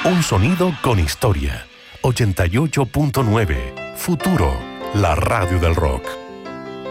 Un sonido con historia. 88.9. Futuro, la radio del rock.